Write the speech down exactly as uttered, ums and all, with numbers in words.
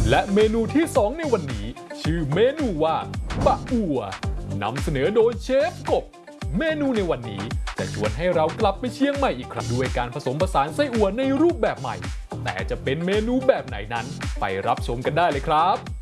และเมนูที่สองในวันนี้ชื่อเมนูว่าบะอั่วนำเสนอโดยเชฟกบเมนูในวันนี้จะชวนให้เรากลับไปเชียงใหม่อีกครั้งด้วยการผสมผสานไส้อั่วในรูปแบบใหม่แต่จะเป็นเมนูแบบไหนนั้นไปรับชมกันได้เลยครับ